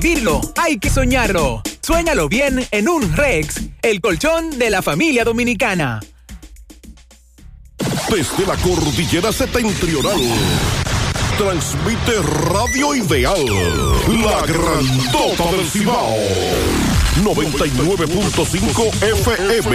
Vivirlo, hay que soñarlo. Suéñalo bien en un Rex, el colchón de la familia dominicana. Desde la cordillera septentrional, transmite Radio Ideal, la grandota del Cibao, 99.5 FM.